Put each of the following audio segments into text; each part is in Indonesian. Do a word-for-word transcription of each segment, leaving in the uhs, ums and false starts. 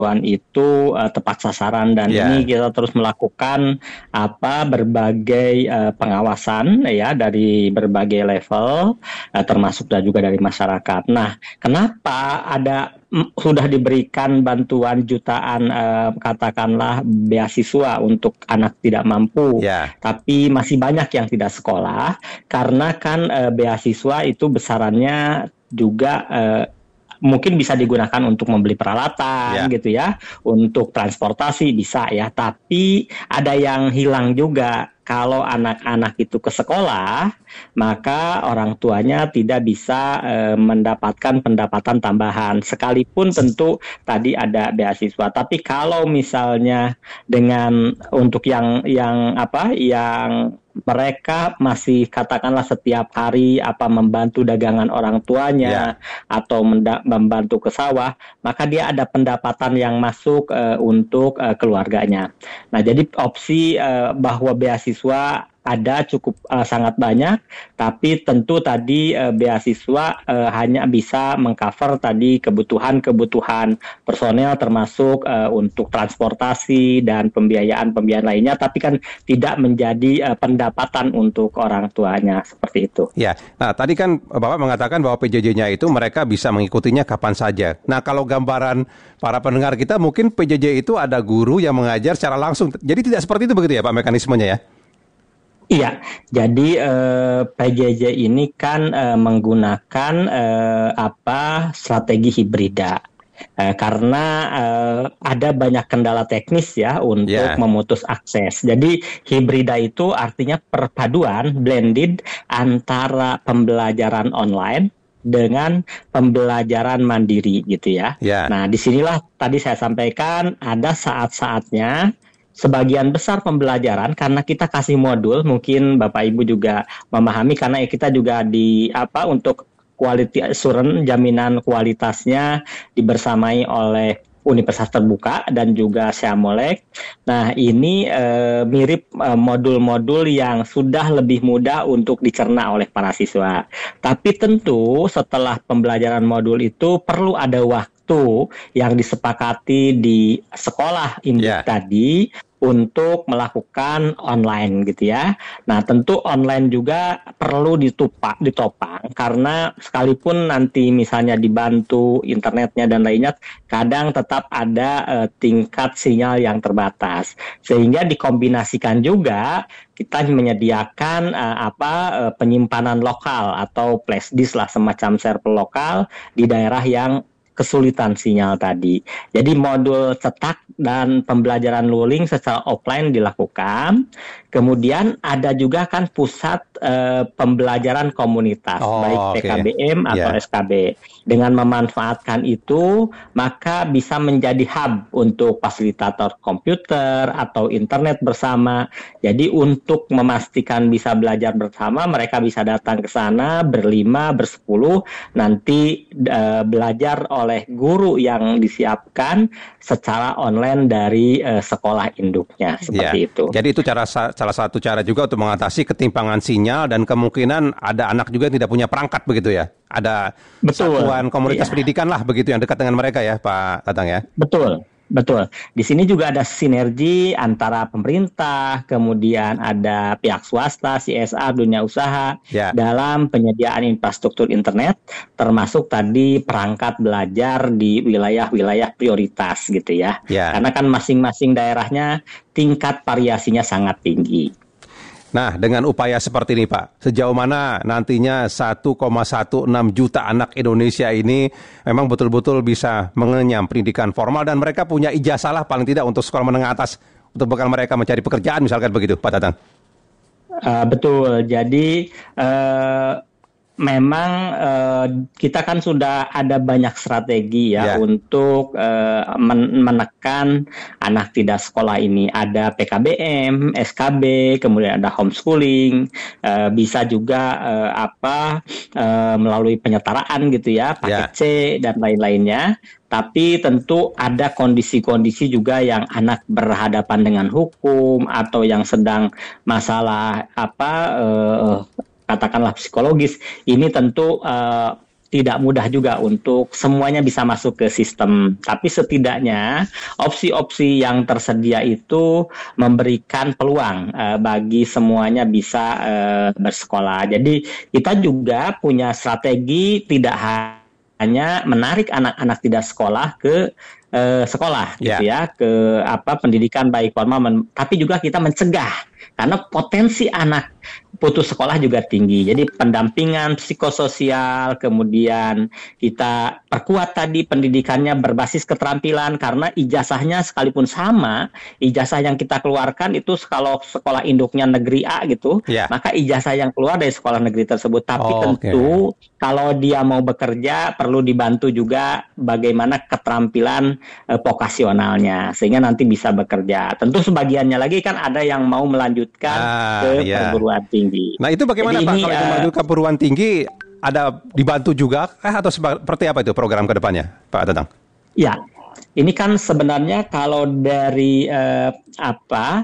bantuan itu uh, tepat sasaran dan Ya. ini kita terus melakukan apa berbagai uh, pengawasan ya dari berbagai level uh, termasuk dan juga dari masyarakat. Nah, kenapa ada mm, sudah diberikan bantuan jutaan uh, katakanlah beasiswa untuk anak tidak mampu, Ya. tapi masih banyak yang tidak sekolah karena kan uh, beasiswa itu besarannya juga uh, mungkin bisa digunakan untuk membeli peralatan Ya. gitu ya, untuk transportasi bisa ya, tapi ada yang hilang juga. Kalau anak-anak itu ke sekolah, maka orang tuanya tidak bisa eh, mendapatkan pendapatan tambahan. Sekalipun tentu tadi ada beasiswa, tapi kalau misalnya dengan untuk yang yang apa yang mereka masih katakanlah setiap hari apa membantu dagangan orang tuanya atau menda- membantu ke sawah, maka dia ada pendapatan yang masuk eh, untuk eh, keluarganya. Nah, jadi opsi eh, bahwa beasiswa ada cukup uh, sangat banyak, tapi tentu tadi uh, beasiswa uh, hanya bisa mengcover tadi kebutuhan-kebutuhan personel termasuk uh, untuk transportasi dan pembiayaan-pembiayaan lainnya, tapi kan tidak menjadi uh, pendapatan untuk orang tuanya seperti itu. Ya, nah tadi kan Bapak mengatakan bahwa P J J-nya itu mereka bisa mengikutinya kapan saja. Nah kalau gambaran para pendengar kita mungkin P J J itu ada guru yang mengajar secara langsung. Jadi tidak seperti itu begitu ya Pak mekanismenya ya? Iya, jadi eh, P J J ini kan eh, menggunakan eh, apa strategi hibrida. Eh, karena eh, ada banyak kendala teknis ya untuk Ya. memutus akses. Jadi hibrida itu artinya perpaduan blended antara pembelajaran online dengan pembelajaran mandiri gitu ya. Ya. Nah, disinilah tadi saya sampaikan ada saat-saatnya sebagian besar pembelajaran karena kita kasih modul, mungkin Bapak Ibu juga memahami karena kita juga di apa untuk quality assurance, jaminan kualitasnya dibersamai oleh Universitas Terbuka dan juga Syamolek. Nah, ini eh, mirip eh, modul-modul yang sudah lebih mudah untuk dicerna oleh para siswa. Tapi tentu setelah pembelajaran modul itu perlu ada waktu yang disepakati di sekolah induk Ya. tadi untuk melakukan online gitu ya. Nah, tentu online juga perlu ditupak, ditopang karena sekalipun nanti misalnya dibantu internetnya dan lainnya, kadang tetap ada eh, tingkat sinyal yang terbatas. Sehingga dikombinasikan juga kita menyediakan eh, apa eh, penyimpanan lokal atau flash disk lah semacam server lokal di daerah yang kesulitan sinyal tadi. Jadi modul cetak dan pembelajaran luring secara offline dilakukan. Kemudian ada juga kan pusat eh, pembelajaran komunitas, Oh, baik oke. P K B M atau Ya. S K B. Dengan memanfaatkan itu, maka bisa menjadi hub untuk fasilitator komputer atau internet bersama. Jadi untuk memastikan bisa belajar bersama, mereka bisa datang ke sana berlima, bersepuluh, nanti eh, belajar oleh guru yang disiapkan secara online dari eh, sekolah induknya, seperti Ya. itu. Jadi itu cara sa- salah satu cara juga untuk mengatasi ketimpangan sinyal dan kemungkinan ada anak juga yang tidak punya perangkat begitu ya. Ada Betul. satuan komunitas Iya. pendidikan lah begitu yang dekat dengan mereka ya Pak Tatang ya. Betul, betul. Di sini juga ada sinergi antara pemerintah, kemudian ada pihak swasta, C S R, dunia usaha Ya. dalam penyediaan infrastruktur internet, termasuk tadi perangkat belajar di wilayah-wilayah prioritas gitu ya. Ya. Karena kan masing-masing daerahnya tingkat variasinya sangat tinggi. Nah, dengan upaya seperti ini Pak, sejauh mana nantinya satu koma enam belas juta anak Indonesia ini memang betul-betul bisa mengenyam pendidikan formal dan mereka punya ijazah lah paling tidak untuk sekolah menengah atas untuk bekal mereka mencari pekerjaan misalkan begitu Pak Tatang? Uh, betul. Jadi uh, memang uh, kita kan sudah ada banyak strategi ya, Ya. untuk uh, men- menekan anak tidak sekolah ini. Ada P K B M, S K B, kemudian ada homeschooling, uh, bisa juga uh, apa uh, melalui penyetaraan gitu ya, paket Ya. C dan lain-lainnya. Tapi tentu ada kondisi-kondisi juga yang anak berhadapan dengan hukum atau yang sedang masalah apa eh, katakanlah psikologis. Ini tentu eh, tidak mudah juga untuk semuanya bisa masuk ke sistem. Tapi setidaknya opsi-opsi yang tersedia itu memberikan peluang uh, bagi semuanya bisa uh, bersekolah. Jadi kita juga punya strategi tidak hanya menarik anak-anak tidak sekolah ke uh, sekolah, yeah. gitu ya, ke apa pendidikan baik formal, men- tapi juga kita mencegah karena potensi anak putus sekolah juga tinggi. Jadi pendampingan psikososial, kemudian kita perkuat tadi pendidikannya berbasis keterampilan karena ijazahnya sekalipun sama, ijazah yang kita keluarkan itu kalau sekolah induknya negeri A gitu, yeah. maka ijazah yang keluar dari sekolah negeri tersebut. Tapi oh, tentu okay. kalau dia mau bekerja perlu dibantu juga bagaimana keterampilan eh, vokasionalnya sehingga nanti bisa bekerja. Tentu sebagiannya lagi kan ada yang mau melanjutkan ah, ke yeah. perguruan tinggi. Nah itu bagaimana Jadi Pak ini, kalau uh, menuju ke perguruan tinggi ada dibantu juga eh, atau seperti apa itu program ke depannya Pak Tatang? Ya, ini kan sebenarnya kalau dari uh, apa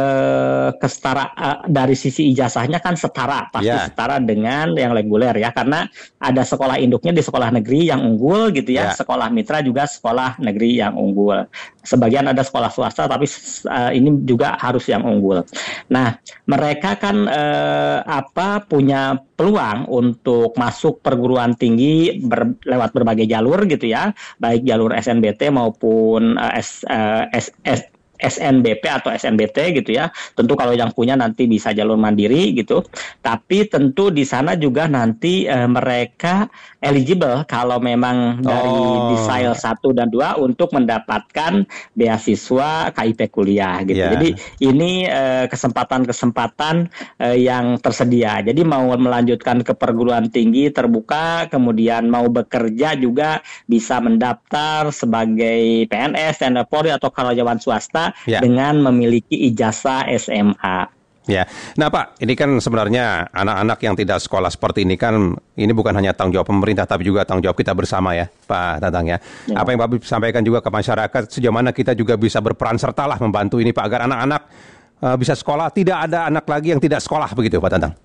uh, kesetara uh, dari sisi ijazahnya kan setara, pasti yeah. setara dengan yang reguler ya, karena ada sekolah induknya di sekolah negeri yang unggul gitu ya, yeah. sekolah mitra juga sekolah negeri yang unggul. Sebagian ada sekolah swasta, tapi uh, ini juga harus yang unggul. Nah, mereka kan uh, apa punya peluang untuk masuk perguruan tinggi ber, lewat berbagai jalur gitu ya, baik jalur S N B T maupun uh, S, uh, S, S, S N B P atau S N B T gitu ya. Tentu kalau yang punya nanti bisa jalur mandiri gitu. Tapi tentu di sana juga nanti uh, mereka eligible kalau memang dari oh. Desail satu dan dua untuk mendapatkan beasiswa K I P kuliah gitu. Yeah. Jadi ini uh, kesempatan-kesempatan uh, yang tersedia. Jadi mau melanjutkan ke perguruan tinggi terbuka, kemudian mau bekerja juga bisa mendaftar sebagai P N S, T N I Polri atau karyawan swasta ya. Dengan memiliki ijazah S M A. Ya, nah Pak, ini kan sebenarnya anak-anak yang tidak sekolah seperti ini kan, ini bukan hanya tanggung jawab pemerintah, tapi juga tanggung jawab kita bersama ya, Pak Tatang ya. ya. Apa yang Pak sampaikan juga ke masyarakat, sejauh mana kita juga bisa berperan sertalah membantu ini Pak, agar anak-anak uh, bisa sekolah, tidak ada anak lagi yang tidak sekolah begitu Pak Tatang.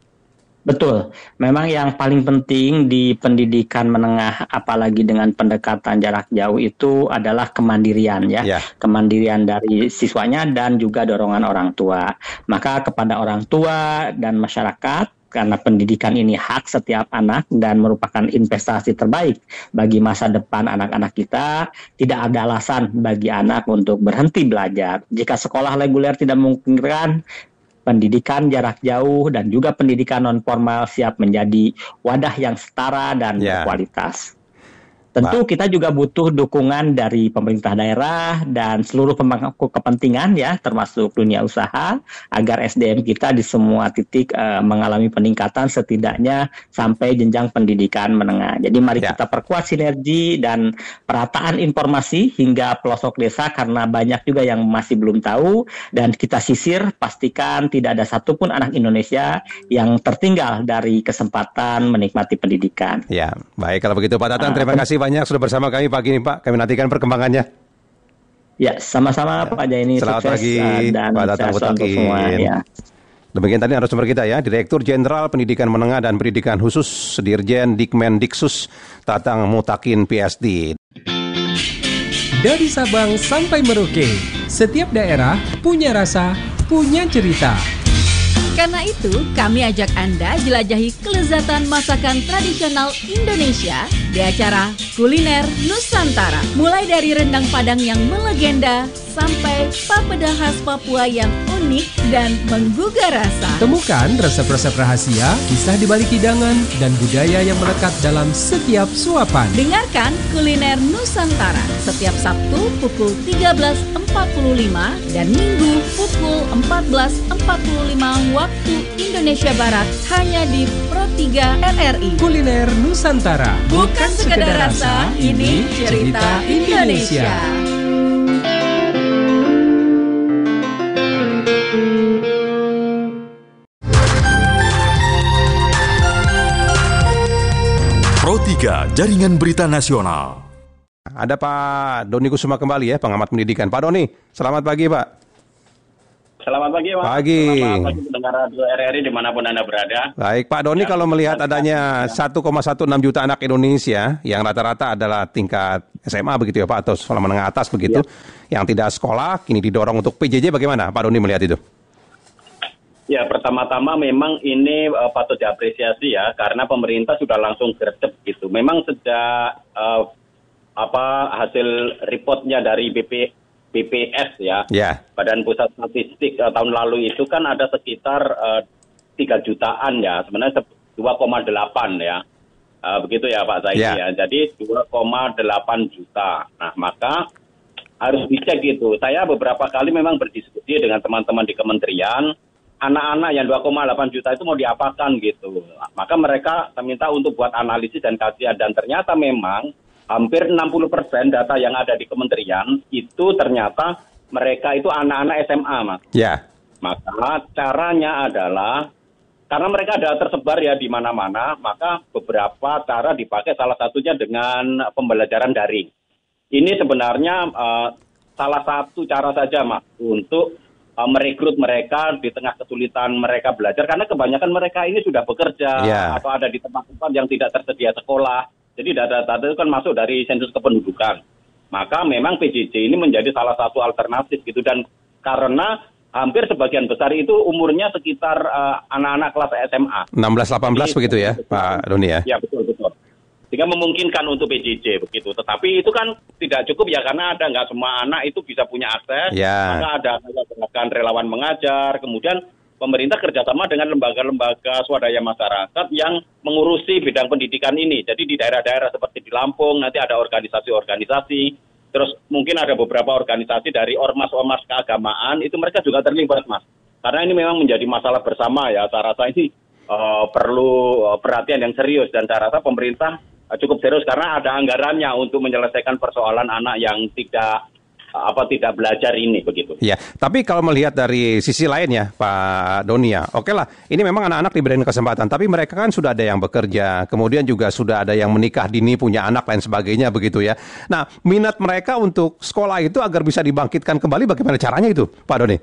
Betul, memang yang paling penting di pendidikan menengah apalagi dengan pendekatan jarak jauh itu adalah kemandirian ya, yeah. kemandirian dari siswanya dan juga dorongan orang tua. Maka kepada orang tua dan masyarakat, karena pendidikan ini hak setiap anak dan merupakan investasi terbaik bagi masa depan anak-anak kita, tidak ada alasan bagi anak untuk berhenti belajar. Jika sekolah reguler tidak memungkinkan, pendidikan jarak jauh dan juga pendidikan non formal siap menjadi wadah yang setara dan yeah. berkualitas. Tentu kita juga butuh dukungan dari pemerintah daerah dan seluruh pemangku kepentingan ya, termasuk dunia usaha, agar S D M kita di semua titik uh, mengalami peningkatan setidaknya sampai jenjang pendidikan menengah. Jadi mari ya. kita perkuat sinergi dan perataan informasi hingga pelosok desa karena banyak juga yang masih belum tahu, dan kita sisir pastikan tidak ada satupun anak Indonesia yang tertinggal dari kesempatan menikmati pendidikan. Ya, baik kalau begitu Pak Tatang, uh, terima kasih banyak sudah bersama kami pagi ini Pak. Kami nantikan perkembangannya. Ya, sama-sama ya. Pak Jaini. Selamat sukses, pagi uh, dan Pak Tatang Mutakin. Ya. Demikian tadi narasumber kita ya, Direktur Jenderal Pendidikan Menengah dan Pendidikan Khusus Dirjen Dikmendiksus Tatang Mutakin P S D. Dari Sabang sampai Merauke, setiap daerah punya rasa, punya cerita. Karena itu, kami ajak Anda jelajahi kelezatan masakan tradisional Indonesia di acara Kuliner Nusantara. Mulai dari rendang Padang yang melegenda sampai papeda khas Papua yang unik dan menggugah rasa. Temukan resep-resep rahasia, kisah di balik hidangan, dan budaya yang melekat dalam setiap suapan. Dengarkan Kuliner Nusantara setiap Sabtu pukul tiga belas empat puluh lima dan Minggu pukul empat belas empat puluh lima waktu Indonesia Barat hanya di Pro tiga R R I. Kuliner Nusantara, bukan sekedar rasa, ini cerita Indonesia. Pro tiga Jaringan Berita Nasional. Ada Pak Doni Kusuma kembali ya, pengamat pendidikan. Pak Doni, selamat pagi Pak. Selamat pagi, Mas. Pagi. Selamat pagi pendengar Radio R R I dimanapun Anda berada. Baik, Pak Doni, ya, kalau melihat adanya satu koma enam belas juta anak Indonesia yang rata-rata adalah tingkat S M A begitu ya Pak, atau sekolah menengah atas begitu, ya, yang tidak sekolah kini didorong untuk P J J, bagaimana Pak Doni melihat itu? Ya, pertama-tama memang ini uh, patut diapresiasi ya, karena pemerintah sudah langsung gercep gitu. Memang sejak uh, apa hasil reportnya dari B P B P S ya, yeah. Badan Pusat Statistik uh, tahun lalu itu kan ada sekitar uh, tiga jutaan ya, sebenarnya dua koma delapan ya, uh, begitu ya Pak Zaidi yeah. ya, jadi dua koma delapan juta. Nah maka harus dicek gitu. Saya beberapa kali memang berdiskusi dengan teman-teman di kementerian, anak-anak yang dua koma delapan juta itu mau diapakan gitu. Maka mereka minta untuk buat analisis dan kajian, dan ternyata memang hampir enam puluh persen data yang ada di kementerian itu ternyata mereka itu anak-anak S M A, Mas. Ya. Yeah. Maka caranya adalah, karena mereka ada tersebar ya di mana-mana, maka beberapa cara dipakai, salah satunya dengan pembelajaran daring. Ini sebenarnya uh, salah satu cara saja, Mas, untuk uh, merekrut mereka di tengah kesulitan mereka belajar, karena kebanyakan mereka ini sudah bekerja yeah. atau ada di tempat-tempat yang tidak tersedia sekolah. Jadi data-data itu kan masuk dari sensus kependudukan. Maka memang P J J ini menjadi salah satu alternatif gitu. Dan karena hampir sebagian besar itu umurnya sekitar uh, anak-anak kelas S M A. enam belas delapan belas begitu ya Pak Doni ya? Ya betul-betul. Sehingga memungkinkan untuk P J J begitu. Tetapi itu kan tidak cukup ya, karena ada nggak semua anak itu bisa punya akses. Ya. Maka ada gerakan relawan mengajar, kemudian pemerintah kerjasama dengan lembaga-lembaga swadaya masyarakat yang mengurusi bidang pendidikan ini. Jadi di daerah-daerah seperti di Lampung nanti ada organisasi-organisasi, terus mungkin ada beberapa organisasi dari ormas-ormas keagamaan, itu mereka juga terlibat, Mas. Karena ini memang menjadi masalah bersama ya, saya rasa ini uh, perlu uh, perhatian yang serius, dan saya rasa pemerintah uh, cukup serius karena ada anggarannya untuk menyelesaikan persoalan anak yang tidak apa tidak belajar ini begitu. Ya, tapi kalau melihat dari sisi lain ya Pak Doni ya, oke lah, ini memang anak-anak diberikan kesempatan, tapi mereka kan sudah ada yang bekerja, kemudian juga sudah ada yang menikah dini, punya anak lain sebagainya begitu ya. Nah, minat mereka untuk sekolah itu agar bisa dibangkitkan kembali, bagaimana caranya itu Pak Doni?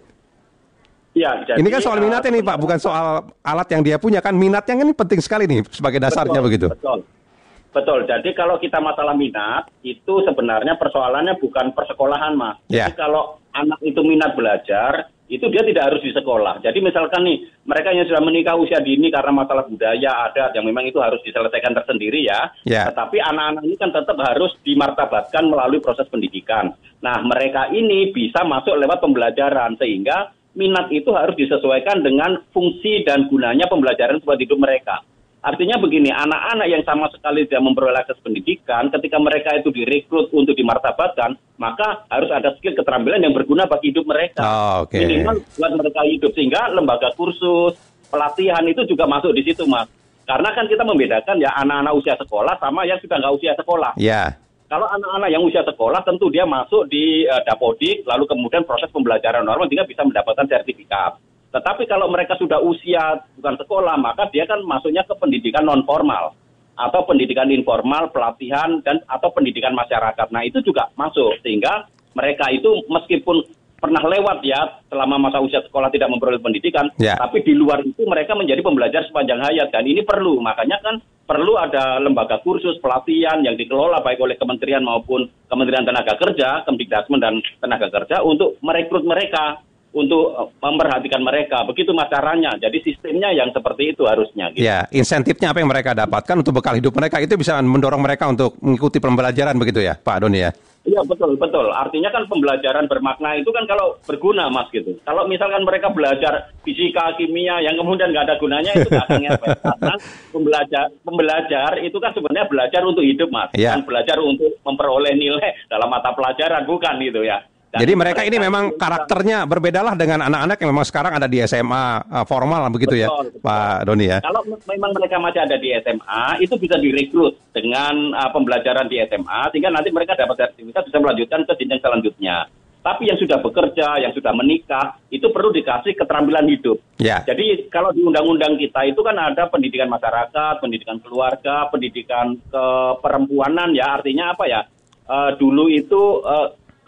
Ya, jadi, ini kan soal minatnya uh, nih Pak, bukan soal alat yang dia punya, kan minatnya kan ini penting sekali nih sebagai dasarnya betul, begitu. Betul. Betul, jadi kalau kita masalah minat, itu sebenarnya persoalannya bukan persekolahan, Mas. Yeah. Jadi kalau anak itu minat belajar, itu dia tidak harus di sekolah. Jadi misalkan nih, mereka yang sudah menikah usia dini karena masalah budaya, adat, yang memang itu harus diselesaikan tersendiri ya. Yeah. Tetapi anak-anak ini kan tetap harus dimartabatkan melalui proses pendidikan. Nah, mereka ini bisa masuk lewat pembelajaran, sehingga minat itu harus disesuaikan dengan fungsi dan gunanya pembelajaran buat hidup mereka. Artinya begini, anak-anak yang sama sekali tidak memperoleh akses pendidikan, ketika mereka itu direkrut untuk dimartabatkan, maka harus ada skill keterampilan yang berguna bagi hidup mereka. Oh, okay. Minimal buat mereka hidup, sehingga lembaga kursus, pelatihan itu juga masuk di situ, Mas. Karena kan kita membedakan ya anak-anak usia sekolah sama yang sudah nggak usia sekolah. Iya. Yeah. Kalau anak-anak yang usia sekolah, tentu dia masuk di uh, Dapodik, lalu kemudian proses pembelajaran normal, sehingga bisa mendapatkan sertifikat. Tetapi kalau mereka sudah usia bukan sekolah, maka dia kan masuknya ke pendidikan non formal atau pendidikan informal, pelatihan dan atau pendidikan masyarakat. Nah itu juga masuk, sehingga mereka itu meskipun pernah lewat ya selama masa usia sekolah tidak memperoleh pendidikan, yeah. tapi di luar itu mereka menjadi pembelajar sepanjang hayat, dan ini perlu. Makanya kan perlu ada lembaga kursus pelatihan yang dikelola baik oleh kementerian maupun Kementerian Tenaga Kerja, Kemdikbud dan Tenaga Kerja untuk merekrut mereka, untuk memperhatikan mereka. Begitu mas caranya. Jadi sistemnya yang seperti itu harusnya. Gitu. Ya, insentifnya apa yang mereka dapatkan untuk bekal hidup mereka itu bisa mendorong mereka untuk mengikuti pembelajaran begitu ya, Pak Doni ya? Iya betul, betul. Artinya kan pembelajaran bermakna itu kan kalau berguna, Mas, gitu. Kalau misalkan mereka belajar fisika, kimia yang kemudian nggak ada gunanya, itu nggak akan ngefek. Karena pembelajar, pembelajar itu kan sebenarnya belajar untuk hidup, Mas. Ya. Bukan belajar untuk memperoleh nilai dalam mata pelajaran, bukan gitu ya. Dan jadi mereka ini memang karakternya berbedalah dengan anak-anak yang memang sekarang ada di S M A uh, formal begitu betul, ya, betul. Pak Doni ya. Kalau memang mereka masih ada di S M A, itu bisa direkrut dengan uh, pembelajaran di S M A, sehingga nanti mereka dapat sertifikat bisa melanjutkan ke jenjang selanjutnya. Tapi yang sudah bekerja, yang sudah menikah, itu perlu dikasih keterampilan hidup. Ya. Jadi kalau di undang-undang kita itu kan ada pendidikan masyarakat, pendidikan keluarga, pendidikan keperempuanan ya, artinya apa ya? Uh, dulu itu uh,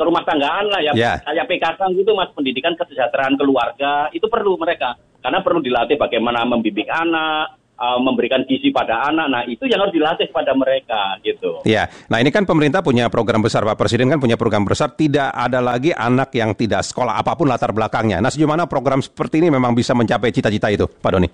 kerumah tanggaan lah ya, yeah. kayak P K K gitu Mas, pendidikan kesejahteraan keluarga, itu perlu mereka. Karena perlu dilatih bagaimana membimbing anak, uh, memberikan gizi pada anak, nah itu yang harus dilatih pada mereka gitu. Ya, nah ini kan pemerintah punya program besar, Pak Presiden kan punya program besar, tidak ada lagi anak yang tidak sekolah apapun latar belakangnya. Nah sejauh mana program seperti ini memang bisa mencapai cita-cita itu, Pak Doni?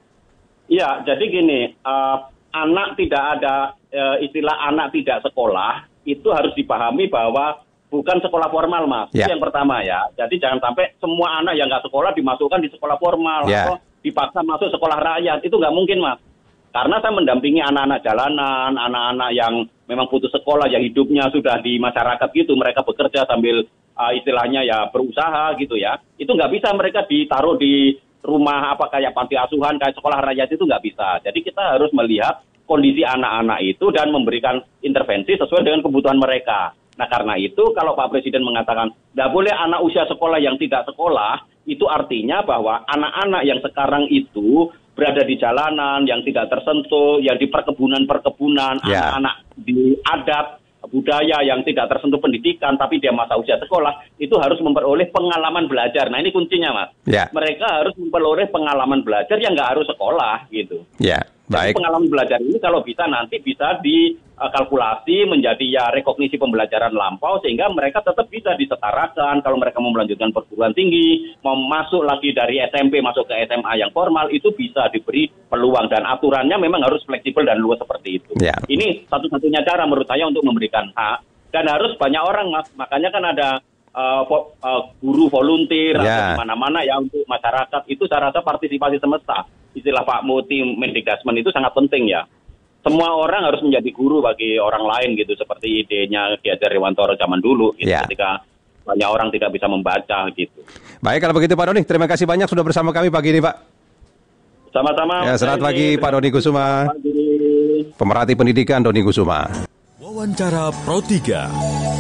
Iya, jadi gini, uh, anak tidak ada, uh, istilah anak tidak sekolah, itu harus dipahami bahwa bukan sekolah formal, Mas. Ya. Itu yang pertama ya. Jadi jangan sampai semua anak yang nggak sekolah dimasukkan di sekolah formal Ya. atau dipaksa masuk sekolah rakyat. Itu nggak mungkin, Mas. Karena saya mendampingi anak-anak jalanan, anak-anak yang memang putus sekolah, yang hidupnya sudah di masyarakat gitu. Mereka bekerja sambil uh, istilahnya ya berusaha gitu ya. Itu nggak bisa mereka ditaruh di rumah apa kayak panti asuhan, kayak sekolah rakyat itu nggak bisa. Jadi kita harus melihat kondisi anak-anak itu dan memberikan intervensi sesuai dengan kebutuhan mereka. Nah karena itu kalau Pak Presiden mengatakan tidak boleh anak usia sekolah yang tidak sekolah, itu artinya bahwa anak-anak yang sekarang itu berada di jalanan, yang tidak tersentuh, yang di perkebunan-perkebunan, yeah. anak-anak di adat, budaya yang tidak tersentuh pendidikan, tapi dia masa usia sekolah, itu harus memperoleh pengalaman belajar. Nah ini kuncinya, Mas. Yeah. Mereka harus memperoleh pengalaman belajar yang nggak harus sekolah, gitu. Ya, baik. Jadi pengalaman belajar ini kalau bisa nanti bisa dikalkulasi menjadi ya rekognisi pembelajaran lampau sehingga mereka tetap bisa disetarakan. Kalau mereka mau melanjutkan perguruan tinggi, mau masuk lagi dari S M P masuk ke S M A yang formal, itu bisa diberi peluang dan aturannya memang harus fleksibel dan luas seperti itu. Ya. Ini satu-satunya cara menurut saya untuk memberikan hak dan harus banyak orang, Mas. Makanya kan ada Uh, vo, uh, guru volunteer yeah. atau mana-mana ya untuk masyarakat itu saya rasa partisipasi semesta. Istilah Pak Muti Mendikbud itu sangat penting ya. Semua orang harus menjadi guru bagi orang lain gitu seperti idenya Ki Hajar Dewantara zaman dulu gitu, yeah. ketika banyak orang tidak bisa membaca gitu. Baik kalau begitu Pak Doni, terima kasih banyak sudah bersama kami pagi ini Pak. Sama-sama. Ya, selamat pagi Pak Doni Kusuma. Pemerhati pendidikan Doni Kusuma. Wawancara Pro tiga.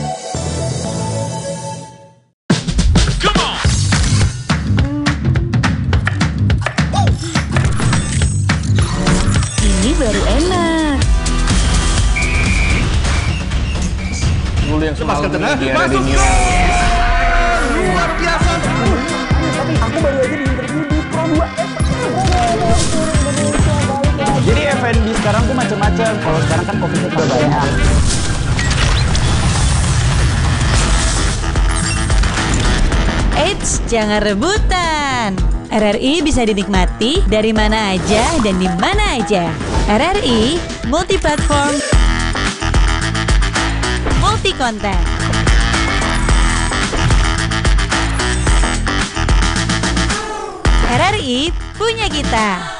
Ini baru enak. Dulu yang selalu dia ada di New luar biasa. Tapi aku baru aja di interview di Pro dua. Jadi F and B sekarang tuh macam-macam. Kalau sekarang kan kopinya juga banyak. Eits, jangan rebutan. R R I bisa dinikmati dari mana aja dan di mana aja. R R I multi platform, multi konten. R R I punya kita.